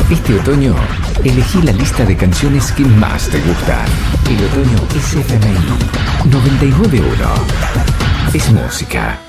Este otoño, elegí la lista de canciones que más te gustan. El otoño es FMI 99.1. Es música.